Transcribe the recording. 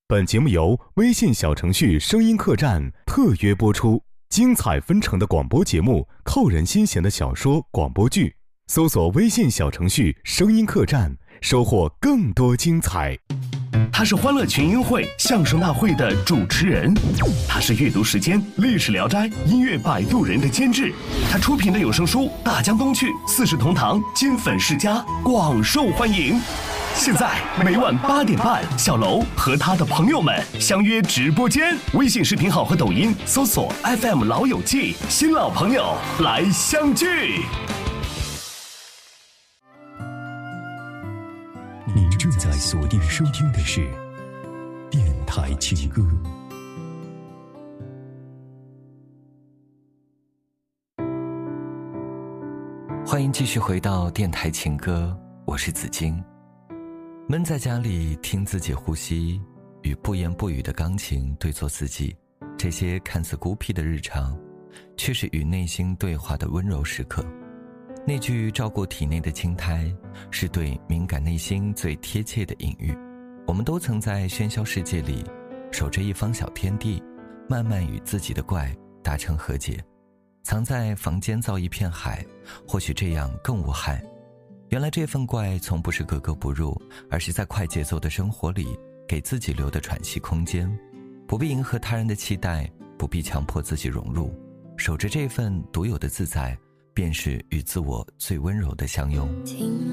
本节目由微信小程序声音客栈特约播出，精彩纷呈的广播节目，扣人心弦的小说、广播剧，搜索微信小程序声音客栈，收获更多精彩。 他是欢乐群英会相声大会的主持人，他是阅读时间历史聊斋音乐摆渡人的监制，他出品的有声书《大江东去》四世同堂金粉世家广受欢迎。现在每晚8点半，小楼和他的朋友们相约直播间，微信视频号和抖音搜索 FM 老友记，新老朋友来相聚。 您正在锁定收听的是电台情歌。 欢迎继续回到电台情歌，我是子金。闷在家里听自己呼吸，与不言不语的钢琴对坐自己，这些看似孤僻的日常，却是与内心对话的温柔时刻。那句照顾体内的青苔，是对敏感内心最贴切的隐喻。我们都曾在喧嚣世界里守着一方小天地，慢慢与自己的怪达成和解。藏在房间造一片海，或许这样更无害。原来这份怪从不是格格不入，而是在快节奏的生活里给自己留的喘息空间。不必迎合他人的期待，不必强迫自己融入，守着这份独有的自在，便是与自我最温柔的相拥。